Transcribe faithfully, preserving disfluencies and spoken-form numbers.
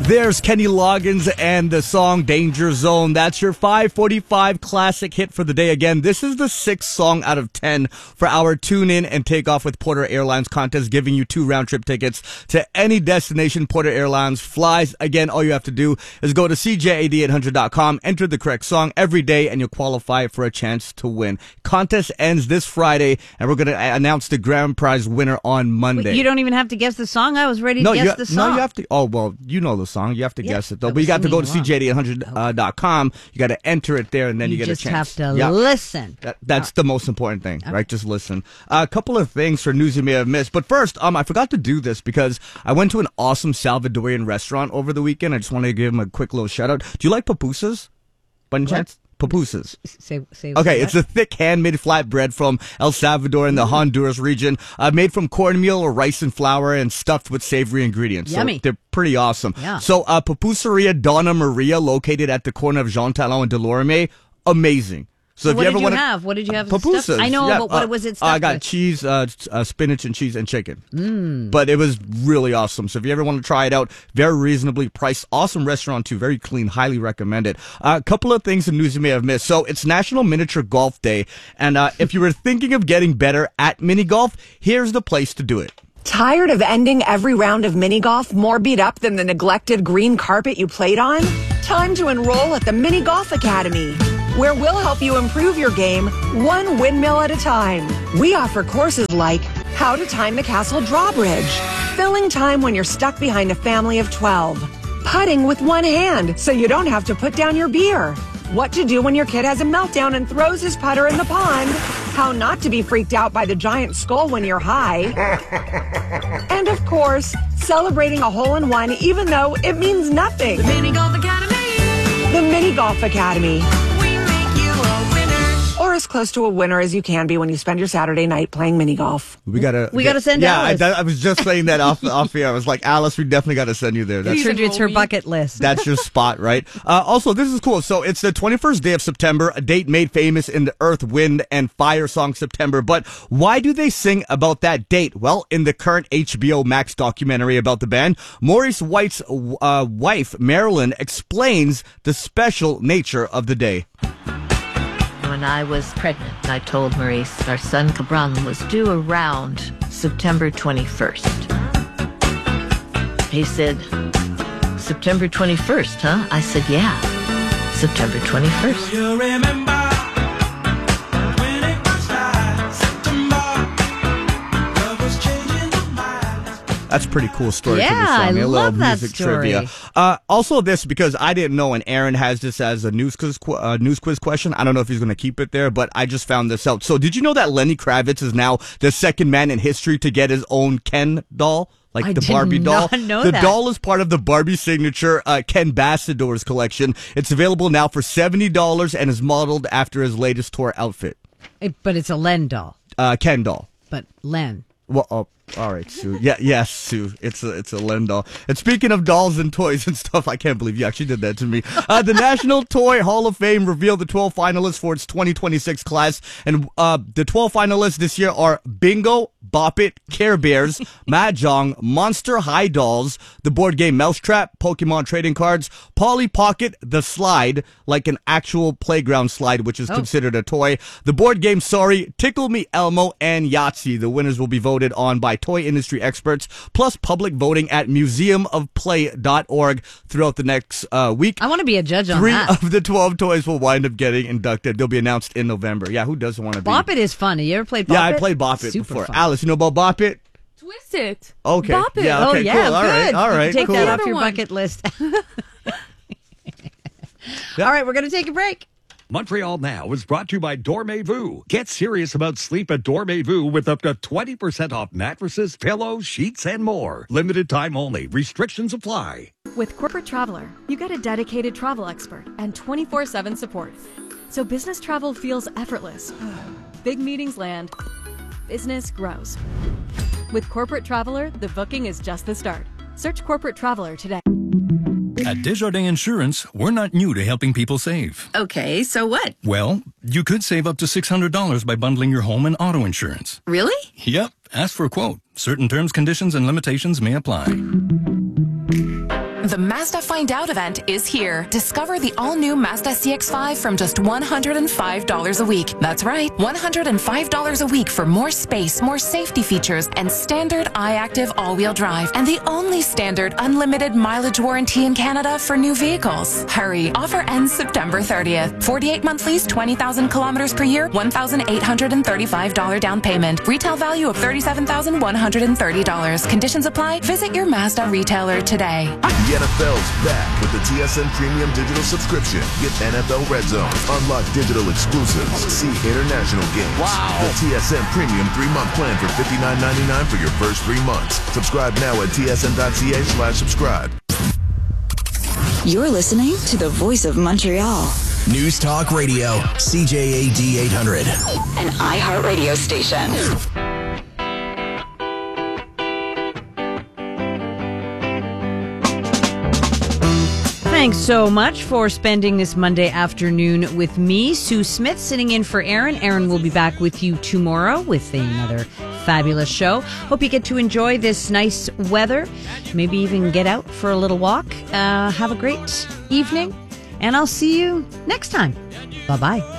There's Kenny Loggins and the song Danger Zone. That's your five forty-five classic hit for the day. Again, this is the sixth song out of ten for our Tune In and Take Off with Porter Airlines contest, giving you two round-trip tickets to any destination Porter Airlines flies. Again, all you have to do is go to C J A D eight hundred dot com, enter the correct song every day, and you'll qualify for a chance to win. Contest ends this Friday, and we're going to announce the grand prize winner on Monday. Wait, you don't even have to guess the song? I was ready to no, guess you, the song. No, you have to. Oh, well, you know the song. You have to Yeah, guess it, though. I But you was got to go to singing C J A D eight hundred dot com. You got to enter it there, and then you, You get a just chance. have to Yeah. listen. That, that's the most important thing, right? Just listen. Uh, a couple of things for news you may have missed. But first, um, I forgot to do this because I went to an awesome Salvadorian restaurant over the weekend. I just wanted to give them a quick little shout out. Do you like pupusas? By any What? chance? Pupusas. Say, say, Okay, say it's a thick handmade flatbread from El Salvador in the Honduras region, uh, made from cornmeal or rice and flour and stuffed with savory ingredients. Yummy. So they're pretty awesome. Yeah. So uh, Pupuseria Donna Maria, located at the corner of Jean Talon and Delorme, amazing. So, So if what you did ever you want have? What did you have? Pupusas. stuffed? I know, yeah, but what uh, was it uh, stuffed I got with? cheese, uh, uh, spinach and cheese and chicken. Mm. But it was really awesome. So if you ever want to try it out, very reasonably priced. Awesome restaurant too. Very clean. Highly recommend it. Uh, a couple of things in news you may have missed. So it's National Miniature Golf Day. And uh, if you were thinking of getting better at mini golf, here's the place to do it. Tired of ending every round of mini golf more beat up than the neglected green carpet you played on? Time to enroll at the Mini Golf Academy, where we'll help you improve your game one windmill at a time. We offer courses like how to time the castle drawbridge, filling time when you're stuck behind a family of twelve, putting with one hand so you don't have to put down your beer, what to do when your kid has a meltdown and throws his putter in the pond, how not to be freaked out by the giant skull when you're high, and of course, celebrating a hole-in-one even though it means nothing. The Mini Golf Academy. The Mini Golf Academy. We make you a winner. Or as close to a winner as you can be when you spend your Saturday night playing mini golf. We gotta, We gotta send yeah, Alice. I, I was just saying that off off here. I was like, Alice, we definitely got to send you there. That's It's her, it's her bucket list. That's your spot, right? Uh, also, this is cool. So it's the twenty-first day of September, a date made famous in the Earth, Wind, and Fire song September. But why do they sing about that date? Well, in the current H B O Max documentary about the band, Maurice White's uh, wife, Marilyn, explains the special nature of the day. When I was pregnant, I told Maurice our son Cabran was due around September twenty-first. He said, September twenty-first, huh? I said, yeah, September twenty-first. You remember when it was like September, love was changing the minds. That's a pretty cool story Yeah, for the song. I A little love that music story. trivia. Uh, also, this because I didn't know, and Aaron has this as a news quiz, qu- uh, news quiz question. I don't know if he's going to keep it there, but I just found this out. So, did you know that Lenny Kravitz is now the second man in history to get his own Ken doll? Like I the did Barbie doll. not know the that. doll is part of the Barbie signature uh, Ken Bassadors collection. It's available now for seventy dollars and is modeled after his latest tour outfit. It- but it's a Len doll. Uh, Ken doll. But Len. Well, oh, all right, Sue. Yeah, yes, Sue. It's a it's a Len doll. And speaking of dolls and toys and stuff, I can't believe you actually did that to me. Uh, the National Toy Hall of Fame revealed the twelve finalists for its twenty twenty-six class, and uh, the twelve finalists this year are Bingo, Bop It, Care Bears, Mahjong, Monster High Dolls, the board game Mousetrap, Pokemon trading cards, Polly Pocket, the slide, like an actual playground slide, which is Oh. considered a toy, the board game Sorry, Tickle Me Elmo, and Yahtzee. The winners will be voted on by toy industry experts, plus public voting at museum of play dot org throughout the next uh, week. I want to be a judge on Three that. of the twelve toys will wind up getting inducted. They'll be announced in November. Yeah, who doesn't want to be? Bop It is fun. You ever played Bop Yeah, It? I played Bop It Super before. fun. Alice, you know about Bop It? Twist it. Okay. Bop it. Yeah, okay, oh, yeah, cool. All good. right, all You right, can take cool. that The off other your one. bucket list. All right, we're going to take a break. Montreal Now is brought to you by Dormez-vous. Get serious about sleep at Dormez-vous with up to twenty percent off mattresses, pillows, sheets, and more. Limited time only. Restrictions apply. With Corporate Traveler, you get a dedicated travel expert and twenty-four seven support. So business travel feels effortless. Big meetings land. Business grows. With Corporate Traveler, the booking is just the start. Search Corporate Traveler today. At Desjardins Insurance, we're not new to helping people save. Okay, so what? Well, you could save up to six hundred dollars by bundling your home and auto insurance. Really? Yep. Ask for a quote. Certain terms, conditions, and limitations may apply. The Mazda Find Out event is here. Discover the all-new Mazda C X five from just one hundred five dollars a week. That's right, one hundred five dollars a week for more space, more safety features, and standard iActive all-wheel drive. And the only standard unlimited mileage warranty in Canada for new vehicles. Hurry, offer ends September thirtieth. forty-eight month lease, twenty thousand kilometers per year, one thousand eight hundred thirty-five dollars down payment. Retail value of thirty-seven thousand one hundred thirty dollars. Conditions apply. Visit your Mazda retailer today. The N F L's back with the T S N Premium Digital Subscription. Get N F L Red Zone, unlock digital exclusives, see international games. Wow. The T S N Premium three-month plan for fifty-nine ninety-nine for your first three months. Subscribe now at tsn.ca slash subscribe. You're listening to the Voice of Montreal. News Talk Radio, C J A D eight hundred. An iHeartRadio station. Thanks so much for spending this Monday afternoon with me, Sue Smith, sitting in for Aaron. Aaron will be back with you tomorrow with another fabulous show. Hope you get to enjoy this nice weather. Maybe even get out for a little walk. Uh, have a great evening, and I'll see you next time. Bye-bye.